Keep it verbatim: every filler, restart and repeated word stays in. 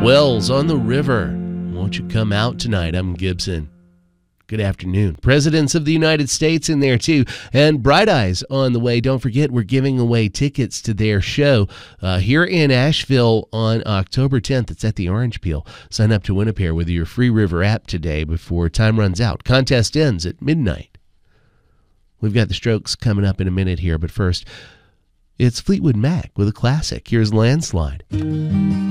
Wells on the River. Won't you come out tonight? I'm Gibson. Good afternoon. Presidents of the United States in there, too. And Bright Eyes on the way. Don't forget, we're giving away tickets to their show uh, here in Asheville on October tenth. It's at the Orange Peel. Sign up to win a pair with your Free River app today before time runs out. Contest ends at midnight. We've got the Strokes coming up in a minute here, but first, it's Fleetwood Mac with a classic. Here's Landslide.